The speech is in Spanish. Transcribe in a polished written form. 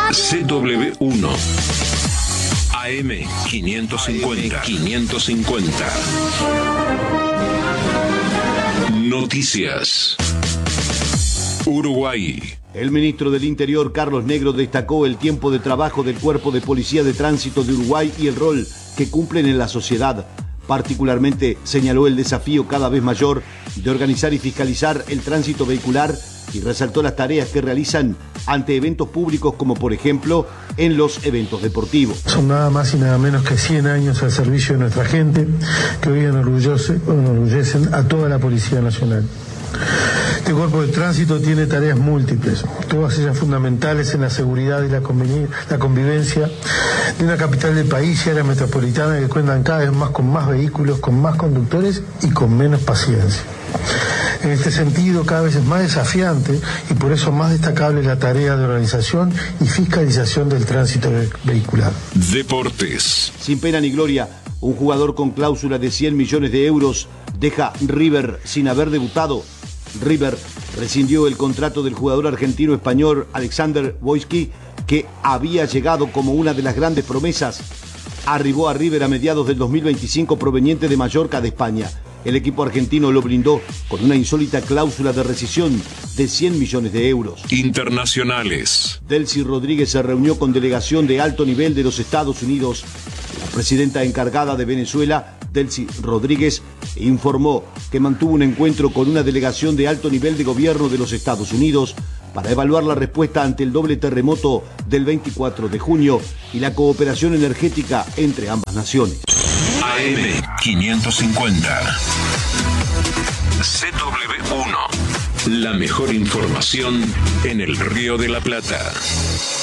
CW1 AM 550. Noticias. Uruguay. El ministro del Interior, Carlos Negro, destacó el tiempo de trabajo del Cuerpo de Policía de Tránsito de Uruguay y el rol que cumplen en la sociedad. Particularmente señaló el desafío cada vez mayor de organizar y fiscalizar el tránsito vehicular y resaltó las tareas que realizan ante eventos públicos como por ejemplo en los eventos deportivos. Son nada más y nada menos que 100 años al servicio de nuestra gente que hoy enorgullecen a toda la Policía Nacional. Este cuerpo de tránsito tiene tareas múltiples, todas ellas fundamentales en la seguridad y la convivencia de una capital del país y área metropolitana que cuentan cada vez más con más vehículos, con más conductores y con menos paciencia. En este sentido, cada vez es más desafiante y por eso más destacable la tarea de organización y fiscalización del tránsito vehicular. Deportes. Sin pena ni gloria, un jugador con cláusula de 100 millones de euros deja River sin haber debutado. River rescindió el contrato del jugador argentino-español Alexander Wojcicki, que había llegado como una de las grandes promesas. Arribó a River a mediados del 2025 proveniente de Mallorca de España. El equipo argentino lo blindó con una insólita cláusula de rescisión de 100 millones de euros. Internacionales. Delcy Rodríguez se reunió con delegación de alto nivel de los Estados Unidos. La presidenta encargada de Venezuela, Delcy Rodríguez, informó que mantuvo un encuentro con una delegación de alto nivel de gobierno de los Estados Unidos para evaluar la respuesta ante el doble terremoto del 24 de junio y la cooperación energética entre ambas naciones. AM 550. CW1. La mejor información en el Río de la Plata.